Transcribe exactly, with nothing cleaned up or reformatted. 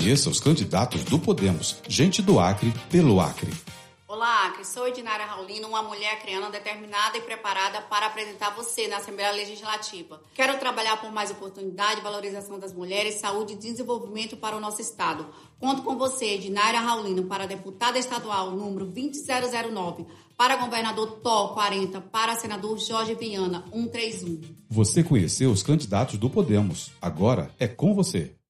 Conheça os candidatos do Podemos. Gente do Acre, pelo Acre. Olá, Acre. Sou Edinara Raulino, uma mulher acreana determinada e preparada para apresentar você na Assembleia Legislativa. Quero trabalhar por mais oportunidade, valorização das mulheres, saúde e desenvolvimento para o nosso Estado. Conto com você, Edinara Raulino, para deputada estadual número vinte mil e nove, para governador T O quarenta, para senador Jorge Viana cento e trinta e um. Você conheceu os candidatos do Podemos. Agora é com você.